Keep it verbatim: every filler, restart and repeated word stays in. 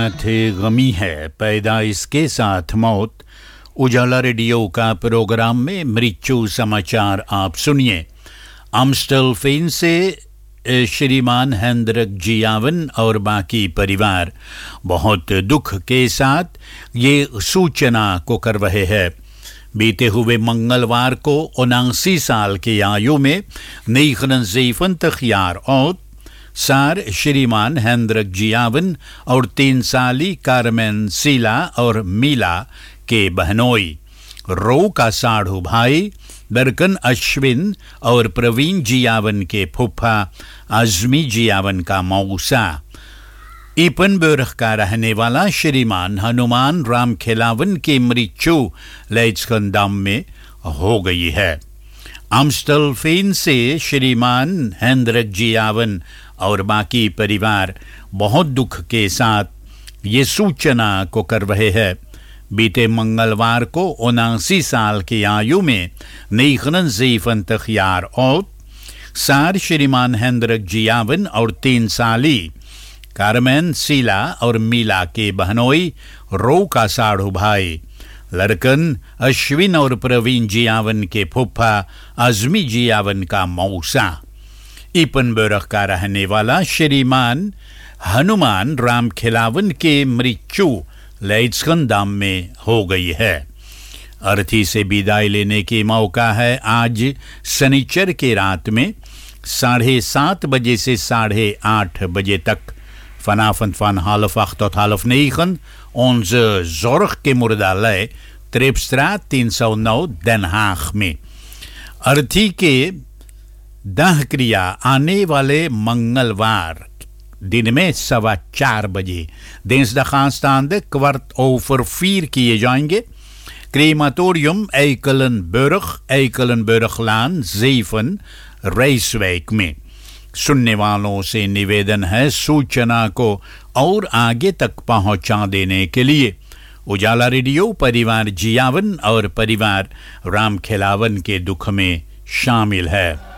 थे गमी है पैदाइश के साथ मौत। उजाला रेडियो का प्रोग्राम में मृत्यु समाचार आप सुनिए। आम्स्टलफेन से श्रीमान हेंद्रिक जियावन और बाकी परिवार बहुत दुख के साथ ये सूचना को कर रहे हैं। बीते हुए मंगलवार को उनासी साल की आयु में नीखनजीफन तखियार और सार श्रीमान हेंद्रिक जियावन और तीन साली कारमेन सीला और मीला के बहनोई रो का साढ़ू भाई दरकन अश्विन और प्रवीण जियावन के फुफा आजमी जियावन का मौसा ईपनबर्ग का रहने वाला श्रीमान हनुमान राम खिलावन की मृत्यु लेट्सकंदाम में हो गई है। आम्स्टलफेन से श्रीमान हेंद्रिक जियावन और बाकी परिवार बहुत दुख के साथ ये सूचना को कर रहे हैं। बीते मंगलवार को उनासी साल की आयु में नीखनजीफन तखियार और सार श्रीमान हेंद्रिक जियावन और तीन साली कारमेन सीला और मीला के बहनोई रो का साढ़ू भाई लड़कन अश्विन और प्रवीण जियावन के फुफा आजमी जियावन का मौसा ईपनबर्ग का रहने वाला श्रीमान हनुमान राम खिलावन के मृत्यु लेट्सकंदाम में हो गई है। अर्थी से विदाई लेने के मौका है आज शनिचर के रात में साढ़े सात बजे से साढ़े आठ बजे तक vanavond van half acht tot half negen onze zorg के मुर्दालय त्रेपस्ट्राat तीन सौ नौ Den Haag में। अर्थी के दाह क्रिया आने वाले मंगलवार दिन में सवा चार बजे dinsdagaanstaande kwart over vier किए जाएंगे। क्रेमाटोरियम एikelenburg एikelenburglaan zeven Rijswijk में। सुनने वालों से निवेदन है सूचना को और आगे तक पहुंचा देने के लिए। उजाला रेडियो परिवार जियावन और परिवार राम खिलावन के दुख में शामिल है।